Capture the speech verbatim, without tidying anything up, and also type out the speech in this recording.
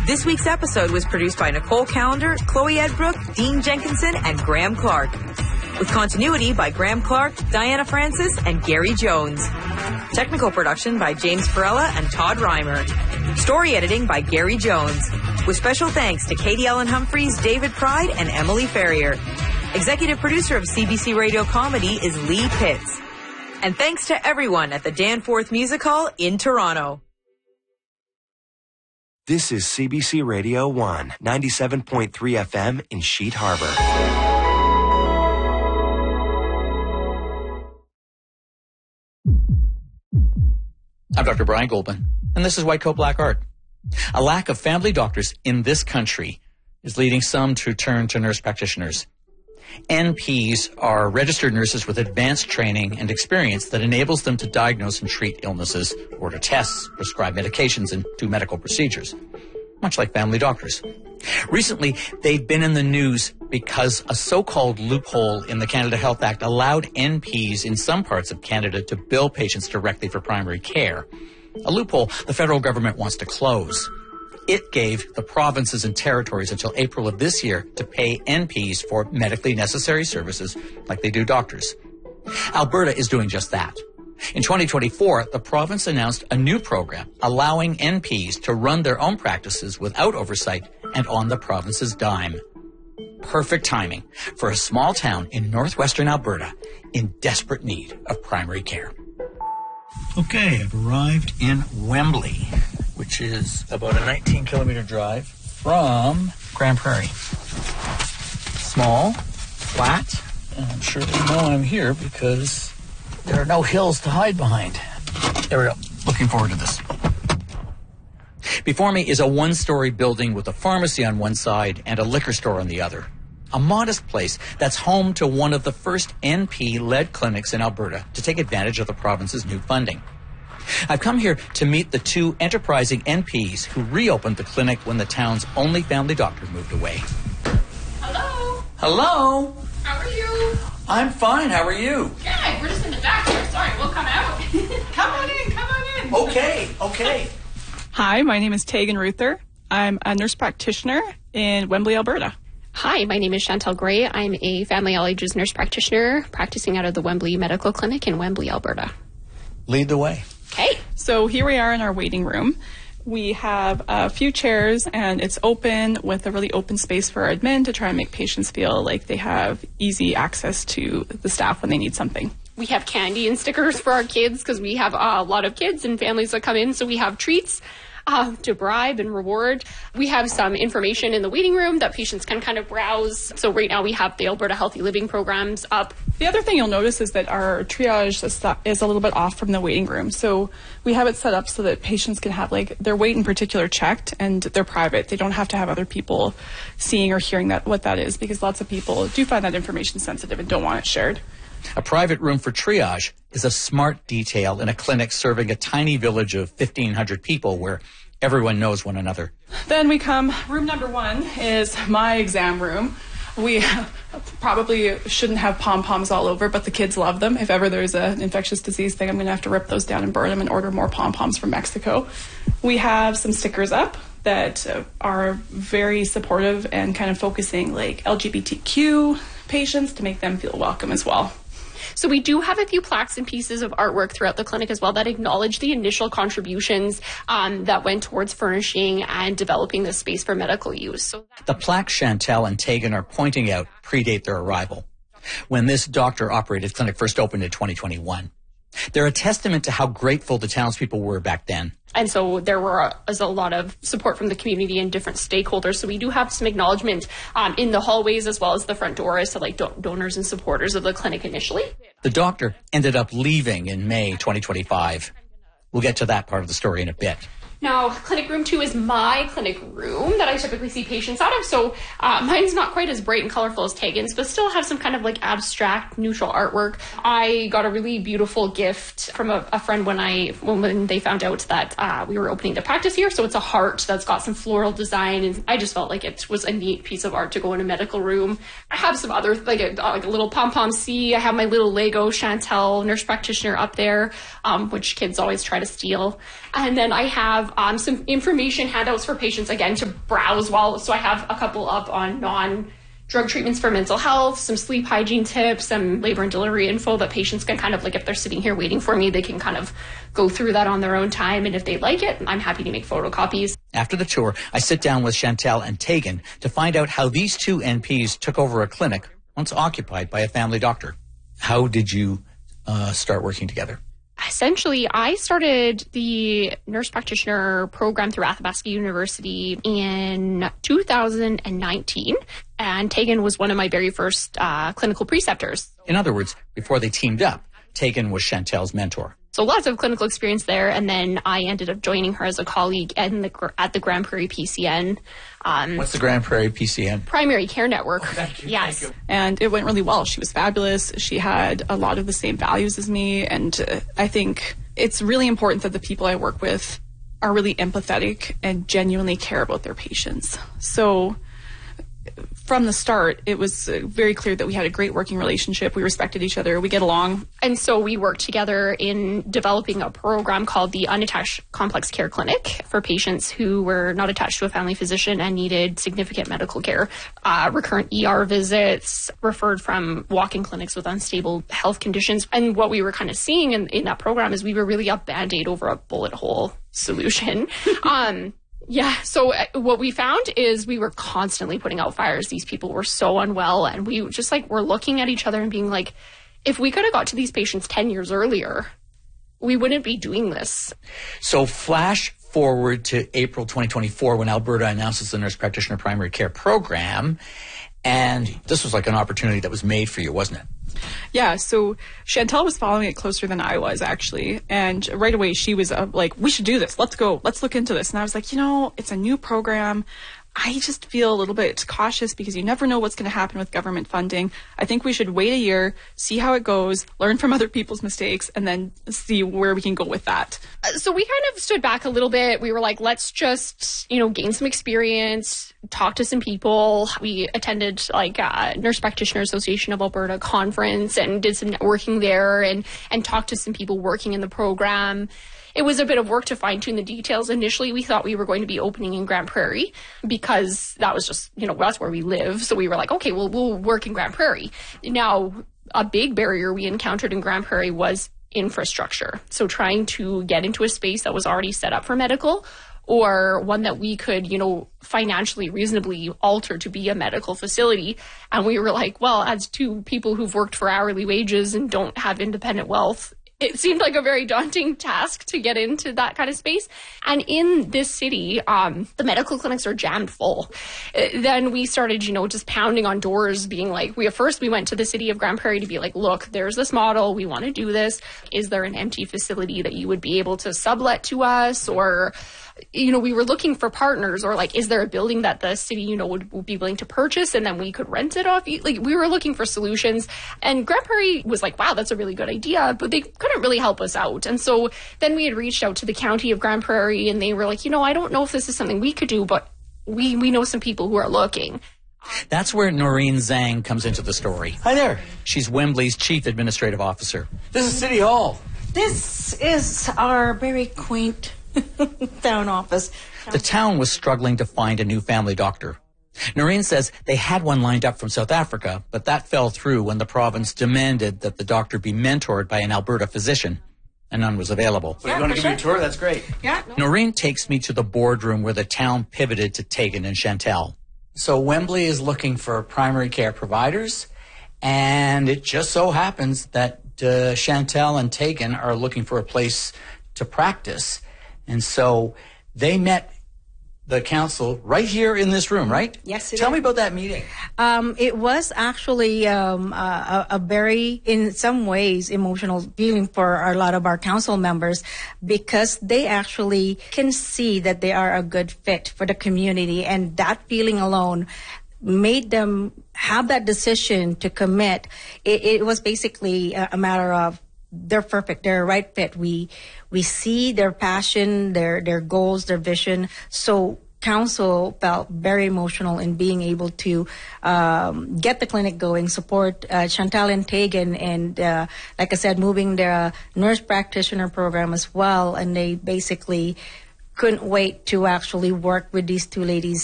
This week's episode was produced by Nicole Callender, Chloe Edbrook, Dean Jenkinson, and Graham Clark. With continuity by Graham Clark, Diana Francis, and Gary Jones. Technical production by James Farella and Todd Reimer. Story editing by Gary Jones. With special thanks to Katie Ellen Humphreys, David Pride, and Emily Ferrier. Executive producer of C B C Radio Comedy is Lee Pitts. And thanks to everyone at the Danforth Music Hall in Toronto. This is C B C Radio one, ninety-seven point three F M in Sheet Harbor. I'm Doctor Brian Goldman, and this is White Coat Black Art. A lack of family doctors in this country is leading some to turn to nurse practitioners. N Ps are registered nurses with advanced training and experience that enables them to diagnose and treat illnesses, order tests, prescribe medications, and do medical procedures, much like family doctors. Recently, they've been in the news because a so-called loophole in the Canada Health Act allowed N Ps in some parts of Canada to bill patients directly for primary care, a loophole the federal government wants to close. It gave the provinces and territories until April of this year to pay N Ps for medically necessary services like they do doctors. Alberta is doing just that. In twenty twenty-four, the province announced a new program allowing N Ps to run their own practices without oversight and on the province's dime. Perfect timing for a small town in northwestern Alberta in desperate need of primary care. Okay, I've arrived in Wembley, which is about a nineteen kilometer drive from Grand Prairie. Small, flat, and I'm sure they know I'm here because there are no hills to hide behind. There we go. Looking forward to this. Before me is a one-story building with a pharmacy on one side and a liquor store on the other. A modest place that's home to one of the first N P-led clinics in Alberta to take advantage of the province's new funding. I've come here to meet the two enterprising N Ps who reopened the clinic when the town's only family doctor moved away. Hello. Hello. How are you? I'm fine. How are you? Good. We're just in the back here. Sorry, we'll come out. Come on in. Come on in. Okay. Okay. Hi, my name is Tegan Ruther. I'm a nurse practitioner in Wembley, Alberta. Hi, my name is Chantal Gray. I'm a family all ages nurse practitioner practicing out of the Wembley Medical Clinic in Wembley, Alberta. Lead the way. Okay. So here we are in our waiting room. We have a few chairs and it's open with a really open space for our admin to try and make patients feel like they have easy access to the staff when they need something. We have candy and stickers for our kids because we have uh, a lot of kids and families that come in, so we have treats Uh, to bribe and reward. We have some information in the waiting room that patients can kind of browse. So right now we have the Alberta Healthy Living programs up. The other thing you'll notice is that our triage is a little bit off from the waiting room. So we have it set up so that patients can have like their weight in particular checked and they're private. They don't have to have other people seeing or hearing that what that is, because lots of people do find that information sensitive and don't want it shared. A private room for triage is a smart detail in a clinic serving a tiny village of fifteen hundred people where everyone knows one another. Then we come, room number one is my exam room. We probably shouldn't have pom-poms all over, but the kids love them. If ever there's an infectious disease thing, I'm going to have to rip those down and burn them and order more pom-poms from Mexico. We have some stickers up that are very supportive and kind of focusing like L G B T Q patients to make them feel welcome as well. So we do have a few plaques and pieces of artwork throughout the clinic as well that acknowledge the initial contributions um, that went towards furnishing and developing this space for medical use. So the plaques Chantal and Tegan are pointing out predate their arrival, when this doctor-operated clinic first opened in twenty twenty-one. They're a testament to how grateful the townspeople were back then. And so there were a, was a lot of support from the community and different stakeholders. So we do have some acknowledgement um, in the hallways as well as the front door as to like do- donors and supporters of the clinic initially. The doctor ended up leaving in May twenty twenty-five. We'll get to that part of the story in a bit. Now, clinic room two is my clinic room that I typically see patients out of. So uh, mine's not quite as bright and colorful as Tegan's, but still have some kind of like abstract, neutral artwork. I got a really beautiful gift from a, a friend when I when they found out that uh, we were opening the practice here. So it's a heart that's got some floral design, and I just felt like it was a neat piece of art to go in a medical room. I have some other, like a, like a little pom-pom C. I have my little Lego Chantel nurse practitioner up there, um, which kids always try to steal. And then I have have um, some information handouts for patients, again, to browse while. So I have a couple up on non drug treatments for mental health, some sleep hygiene tips, some labor and delivery info that patients can kind of, like, if they're sitting here waiting for me, they can kind of go through that on their own time. And if they like it, I'm happy to make photocopies. After the tour, I sit down with Chantal and Tegan to find out how these two N Ps took over a clinic once occupied by a family doctor. How did you uh, start working together? Essentially, I started the nurse practitioner program through Athabasca University in two thousand nineteen, and Tegan was one of my very first uh, clinical preceptors. In other words, before they teamed up, Tegan was Chantal's mentor. So lots of clinical experience there, and then I ended up joining her as a colleague at the, at the Grand Prairie P C N. Um, What's the Grand Prairie P C N? Primary Care Network. Oh, thank you, yes. thank you. And it went really well. She was fabulous. She had a lot of the same values as me. And uh, I think it's really important that the people I work with are really empathetic and genuinely care about their patients. So from the start, it was uh, very clear that we had a great working relationship. We respected each other. We get along. And so we worked together in developing a program called the Unattached Complex Care Clinic for patients who were not attached to a family physician and needed significant medical care, uh, recurrent E R visits, referred from walk-in clinics with unstable health conditions. And what we were kind of seeing in, in that program is we were really a Band-Aid over a bullet hole solution. um, Yeah, so what we found is we were constantly putting out fires. These people were so unwell, and we just like were looking at each other and being like, if we could have got to these patients ten years earlier, we wouldn't be doing this. So flash forward to April twenty twenty-four when Alberta announces the Nurse Practitioner Primary Care Program, and this was like an opportunity that was made for you, wasn't it? Yeah, so Chantal was following it closer than I was, actually. And right away, she was uh, like, we should do this. Let's go. Let's look into this. And I was like, you know, it's a new program. I just feel a little bit cautious because you never know what's going to happen with government funding. I think we should wait a year, see how it goes, learn from other people's mistakes, and then see where we can go with that. So we kind of stood back a little bit. We were like, let's just, you know, gain some experience, talk to some people. We attended like a Nurse Practitioner Association of Alberta conference and did some networking there and, and talked to some people working in the program. It was a bit of work to fine-tune the details. Initially, we thought we were going to be opening in Grand Prairie because that was just, you know, that's where we live. So we were like, okay, well, we'll work in Grand Prairie. Now, a big barrier we encountered in Grand Prairie was infrastructure. So trying to get into a space that was already set up for medical or one that we could, you know, financially reasonably alter to be a medical facility. And we were like, well, as two people who've worked for hourly wages and don't have independent wealth, it seemed like a very daunting task to get into that kind of space. And in this city, um, the medical clinics are jammed full. Uh, then we started, you know, just pounding on doors, being like, we at first we went to the city of Grand Prairie to be like, look, there's this model. We want to do this. Is there an empty facility that you would be able to sublet to us? Or, you know, we were looking for partners, or like, is there a building that the city, you know, would, would be willing to purchase and then we could rent it off? Like, we were looking for solutions. And Grand Prairie was like, wow, that's a really good idea, but they couldn't really help us out. And so then we had reached out to the county of Grand Prairie and they were like, you know, I don't know if this is something we could do, but we, we know some people who are looking. That's where Noreen Zhang comes into the story. Hi there. She's Wembley's Chief Administrative Officer. This is City Hall. This is our very quaint town office. The town was struggling to find a new family doctor. Noreen says they had one lined up from South Africa, but that fell through when the province demanded that the doctor be mentored by an Alberta physician, and none was available. So you want to give me a tour? That's great. Yeah. Noreen takes me to the boardroom where the town pivoted to Tegan and Chantal. So Wembley is looking for primary care providers, and it just so happens that uh, Chantal and Tegan are looking for a place to practice. And so they met the council right here in this room, right? Yes, it Tell is. me about that meeting. Um, it was actually um, a, a very, in some ways, emotional feeling for a lot of our council members because they actually can see that they are a good fit for the community, and that feeling alone made them have that decision to commit. It, it was basically a, a matter of they're perfect. They're a right fit. We we see their passion, their their goals, their vision. So council felt very emotional in being able to um, get the clinic going, support uh, Chantal and Tegan, and uh, like I said, moving their nurse practitioner program as well. And they basically couldn't wait to actually work with these two ladies